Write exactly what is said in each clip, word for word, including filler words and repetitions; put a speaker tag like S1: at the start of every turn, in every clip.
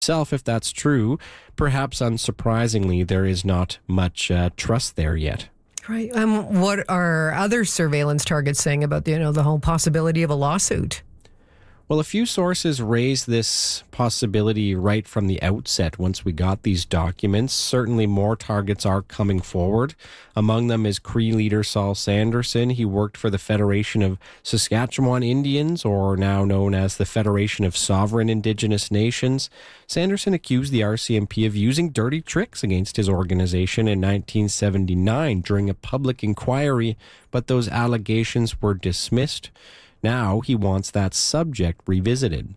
S1: Self, if that's true, perhaps unsurprisingly, there is not much uh, trust there yet.
S2: Right. Um, what are other surveillance targets saying about the, you know, the whole possibility of a lawsuit?
S1: Well, a few sources raised this possibility right from the outset once we got these documents. Certainly more targets are coming forward. Among them is Cree leader Saul Sanderson. He worked for the Federation of Saskatchewan Indians, or now known as the Federation of Sovereign Indigenous Nations. Sanderson accused the R C M P of using dirty tricks against his organization in nineteen seventy-nine during a public inquiry, but those allegations were dismissed. Now he wants that subject revisited.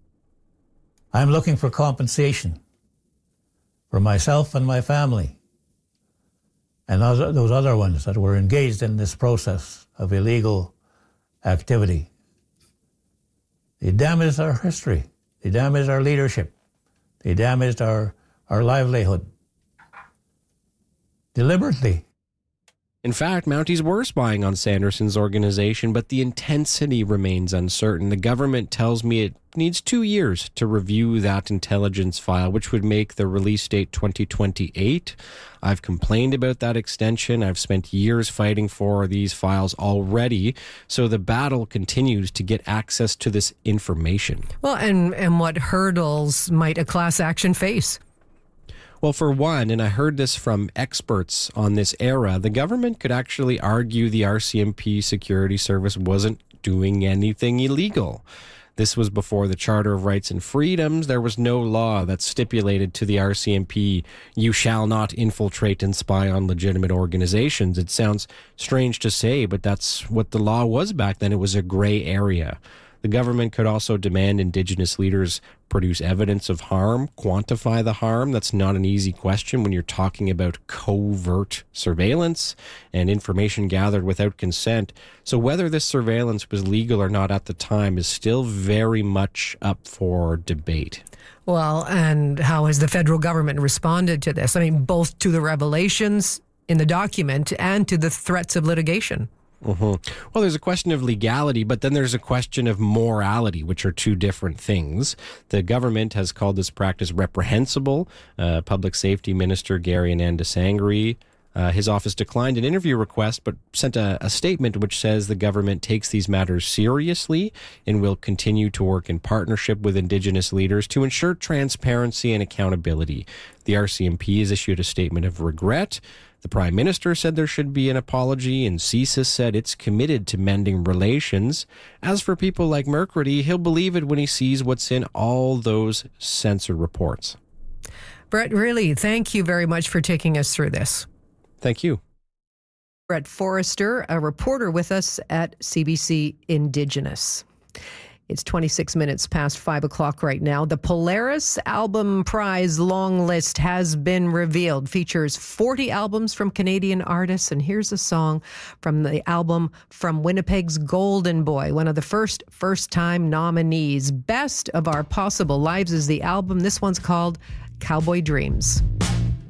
S3: I'm looking for compensation for myself and my family and those other ones that were engaged in this process of illegal activity. They damaged our history. They damaged our leadership. They damaged our, our livelihood. Deliberately.
S1: In fact, Mounties were spying on Sanderson's organization, but the intensity remains uncertain. The government tells me it needs two years to review that intelligence file, which would make the release date twenty twenty-eight. I've complained about that extension. I've spent years fighting for these files already, so the battle continues to get access to this information.
S2: Well, and, and what hurdles might a class action face?
S1: Well, for one, and I heard this from experts on this era, the government could actually argue the R C M P Security Service wasn't doing anything illegal. This was before the Charter of Rights and Freedoms. There was no law that stipulated to the R C M P, you shall not infiltrate and spy on legitimate organizations. It sounds strange to say, but that's what the law was back then. It was a gray area. The government could also demand Indigenous leaders produce evidence of harm, quantify the harm. That's not an easy question when you're talking about covert surveillance and information gathered without consent. So whether this surveillance was legal or not at the time is still very much up for debate.
S2: Well, and how has the federal government responded to this? I mean, both to the revelations in the document and to the threats of litigation.
S1: Mm-hmm. Well, there's a question of legality, but then there's a question of morality, which are two different things. The government has called this practice reprehensible. Uh, Public Safety Minister Gary Anandasangri, uh, his office declined an interview request, but sent a, a statement which says the government takes these matters seriously and will continue to work in partnership with Indigenous leaders to ensure transparency and accountability. The R C M P has issued a statement of regret. The Prime Minister said there should be an apology, and C S I S said it's committed to mending relations. As for people like McCready, he'll believe it when he sees what's in all those censor reports.
S2: Brett, really, thank you very much for taking us through this.
S1: Thank you.
S2: Brett Forrester, a reporter with us at C B C Indigenous. It's twenty-six minutes past five o'clock right now. The Polaris Album Prize long list has been revealed. Features forty albums from Canadian artists. And here's a song from the album From Winnipeg's Golden Boy, one of the first first-time nominees. Best of Our Possible Lives is the album. This one's called Cowboy Dreams.